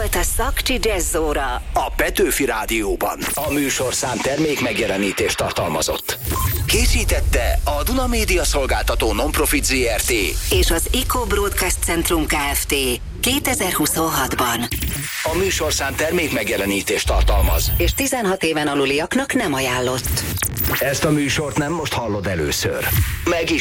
volt a Szakcsi Jazzóra a Petőfi Rádióban. A műsorszám termék megjelenítést tartalmazott. Készítette a Duna Média Szolgáltató Nonprofit Zrt. és az Eco Broadcast Centrum Kft. 2026-ban. A műsorszám termék megjelenítést tartalmaz, És 16 éven aluliaknak nem ajánlott. Ezt a műsort nem most hallod először. Meg is